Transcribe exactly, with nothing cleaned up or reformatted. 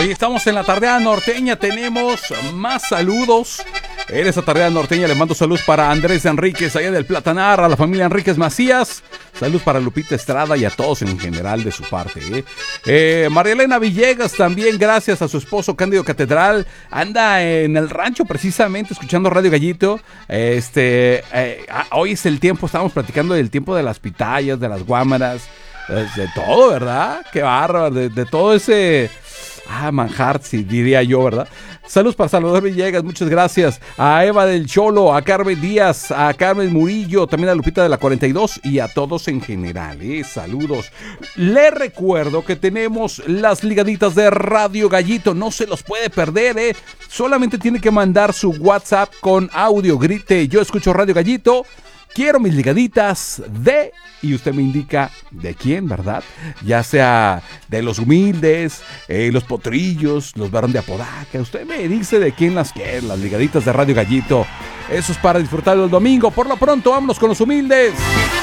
Hoy estamos en la tardeada norteña, tenemos más saludos. En esta tardeada norteña le mando saludos para Andrés Enríquez, allá del Platanar, a la familia Enríquez Macías. Saludos para Lupita Estrada y a todos en general de su parte. ¿eh? Eh, María Elena Villegas también, gracias a su esposo Cándido Catedral. Anda en el rancho precisamente escuchando Radio Gallito. Este, eh, hoy es el tiempo, estábamos platicando del tiempo de las pitayas, de las guámaras, de todo, ¿verdad? Qué bárbaro, de, de todo ese... Ah, manjar, sí, diría yo, ¿verdad? Saludos para Salvador Villegas, muchas gracias. A Eva del Cholo, a Carmen Díaz, a Carmen Murillo, también a Lupita de la cuarenta y dos y a todos en general, ¿eh? Saludos. Les recuerdo que tenemos las ligaditas de Radio Gallito, no se los puede perder, ¿eh? Solamente tiene que mandar su WhatsApp con audio, grite, yo escucho Radio Gallito. Quiero mis ligaditas de... Y usted me indica de quién, ¿verdad? Ya sea de los humildes, eh, los potrillos, los varón de Apodaca. Usted me dice de quién las quiere, las ligaditas de Radio Gallito. Eso es para disfrutar el domingo. Por lo pronto, vámonos con los humildes.